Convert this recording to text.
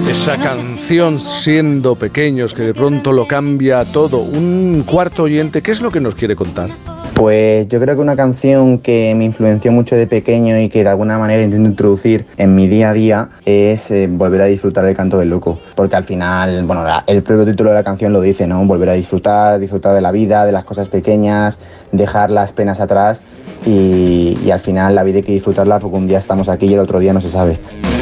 Esa canción siendo pequeños que de pronto lo cambia todo. Un cuarto oyente, ¿qué es lo que nos quiere contar? Pues yo creo que una canción que me influenció mucho de pequeño y que de alguna manera intento introducir en mi día a día es volver a disfrutar del canto del loco. Porque al final, bueno, el propio título de la canción lo dice, ¿no? Volver a disfrutar de la vida, de las cosas pequeñas, dejar las penas atrás y al final la vida hay que disfrutarla porque un día estamos aquí y el otro día no se sabe.